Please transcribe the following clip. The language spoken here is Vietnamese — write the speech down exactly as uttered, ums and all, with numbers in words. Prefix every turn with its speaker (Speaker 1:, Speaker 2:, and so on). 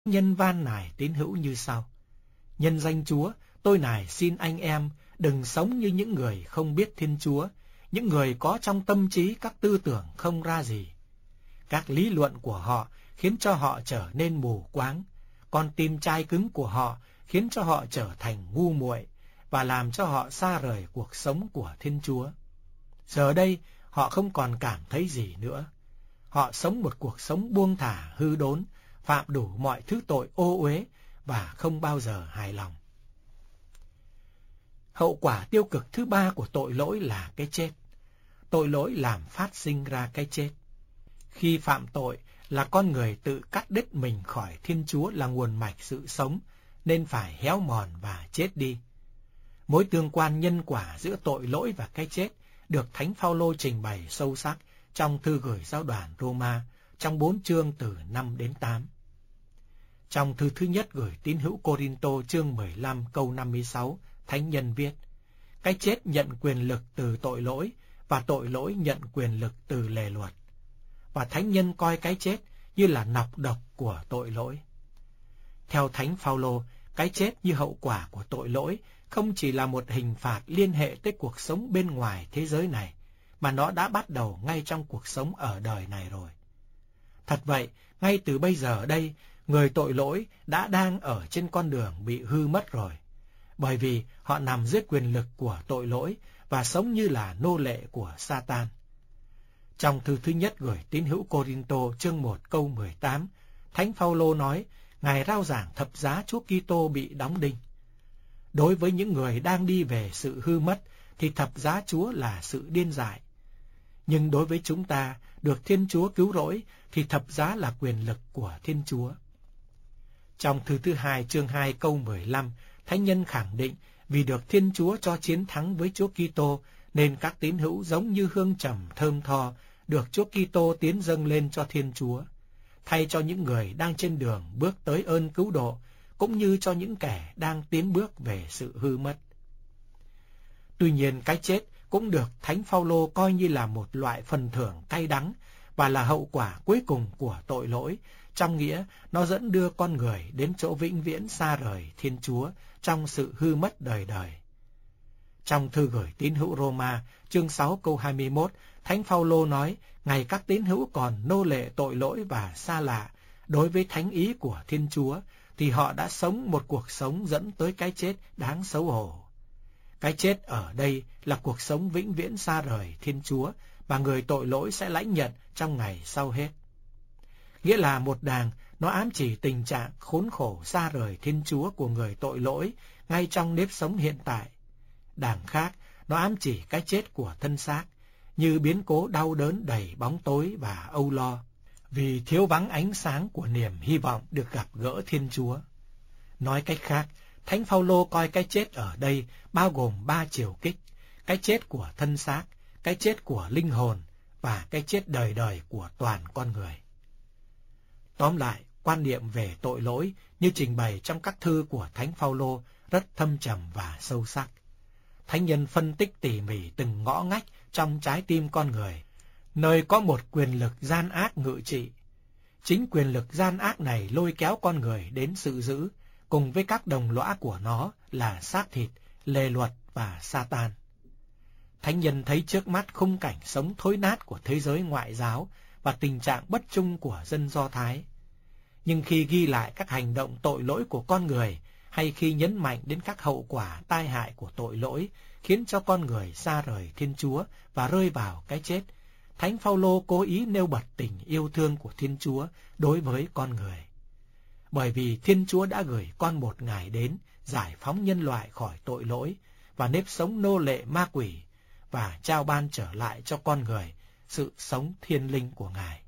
Speaker 1: Nhân van nài tín hữu như sau: nhân danh Chúa, tôi nài xin anh em đừng sống như những người không biết Thiên Chúa, những người có trong tâm trí các tư tưởng không ra gì. Các lý luận của họ khiến cho họ trở nên mù quáng, con tim chai cứng của họ khiến cho họ trở thành ngu muội và làm cho họ xa rời cuộc sống của Thiên Chúa. Giờ đây, họ không còn cảm thấy gì nữa. Họ sống một cuộc sống buông thả hư đốn, phạm đủ mọi thứ tội ô uế và không bao giờ hài lòng. Hậu quả tiêu cực thứ ba của tội lỗi là cái chết. Tội lỗi làm phát sinh ra cái chết. Khi phạm tội là con người tự cắt đứt mình khỏi Thiên Chúa là nguồn mạch sự sống, nên phải héo mòn và chết đi. Mối tương quan nhân quả giữa tội lỗi và cái chết được Thánh Phaolô trình bày sâu sắc trong thư gửi giáo đoàn Roma trong bốn chương từ năm đến tám. Trong thư thứ nhất gửi tín hữu Cô-rin-tô chương mười lăm câu năm mươi sáu, Thánh nhân viết: cái chết nhận quyền lực từ tội lỗi và tội lỗi nhận quyền lực từ lề luật. Và Thánh nhân coi cái chết như là nọc độc của tội lỗi. Theo Thánh Phaolô, cái chết như hậu quả của tội lỗi không chỉ là một hình phạt liên hệ tới cuộc sống bên ngoài thế giới này, mà nó đã bắt đầu ngay trong cuộc sống ở đời này rồi. Thật vậy, ngay từ bây giờ đây, người tội lỗi đã đang ở trên con đường bị hư mất rồi, bởi vì họ nằm dưới quyền lực của tội lỗi và sống như là nô lệ của Sa-tan. Trong thư thứ nhất gửi tín hữu Cô-rin-tô chương một câu mười tám, Thánh Phaolô nói, Ngài rao giảng thập giá Chúa Kitô bị đóng đinh. Đối với những người đang đi về sự hư mất thì thập giá Chúa là sự điên dại. Nhưng đối với chúng ta được Thiên Chúa cứu rỗi thì thập giá là quyền lực của Thiên Chúa. Trong thư thứ hai chương hai câu mười lăm, Thánh nhân khẳng định vì được Thiên Chúa cho chiến thắng với Chúa Kitô nên các tín hữu giống như hương trầm thơm tho được Chúa Kitô tiến dâng lên cho Thiên Chúa, thay cho những người đang trên đường bước tới ơn cứu độ, cũng như cho những kẻ đang tiến bước về sự hư mất. Tuy nhiên, cái chết cũng được Thánh Phaolô coi như là một loại phần thưởng cay đắng và là hậu quả cuối cùng của tội lỗi, trong nghĩa nó dẫn đưa con người đến chỗ vĩnh viễn xa rời Thiên Chúa trong sự hư mất đời đời. Trong thư gửi tín hữu Roma, chương sáu câu hai mươi mốt, Thánh Phaolô nói, ngày các tín hữu còn nô lệ tội lỗi và xa lạ đối với thánh ý của Thiên Chúa, thì họ đã sống một cuộc sống dẫn tới cái chết đáng xấu hổ. Cái chết ở đây là cuộc sống vĩnh viễn xa rời Thiên Chúa mà người tội lỗi sẽ lãnh nhận trong ngày sau hết. Nghĩa là một đàng nó ám chỉ tình trạng khốn khổ xa rời Thiên Chúa của người tội lỗi ngay trong nếp sống hiện tại. Đàng khác, nó ám chỉ cái chết của thân xác, như biến cố đau đớn đầy bóng tối và âu lo, vì thiếu vắng ánh sáng của niềm hy vọng được gặp gỡ Thiên Chúa. Nói cách khác, Thánh Phaolô coi cái chết ở đây bao gồm ba chiều kích: cái chết của thân xác, cái chết của linh hồn và cái chết đời đời của toàn con người. Tóm lại, quan niệm về tội lỗi như trình bày trong các thư của Thánh Phaolô rất thâm trầm và sâu sắc. Thánh nhân phân tích tỉ mỉ từng ngõ ngách trong trái tim con người, nơi có một quyền lực gian ác ngự trị. Chính quyền lực gian ác này lôi kéo con người đến sự dữ, cùng với các đồng lõa của nó là xác thịt, lề luật và Sa-tan. Thánh nhân thấy trước mắt khung cảnh sống thối nát của thế giới ngoại giáo và tình trạng bất trung của dân Do Thái. Nhưng khi ghi lại các hành động tội lỗi của con người, hay khi nhấn mạnh đến các hậu quả tai hại của tội lỗi khiến cho con người xa rời Thiên Chúa và rơi vào cái chết, Thánh Phaolô cố ý nêu bật tình yêu thương của Thiên Chúa đối với con người. Bởi vì Thiên Chúa đã gửi con một Ngài đến giải phóng nhân loại khỏi tội lỗi và nếp sống nô lệ ma quỷ, và trao ban trở lại cho con người sự sống thiên linh của Ngài.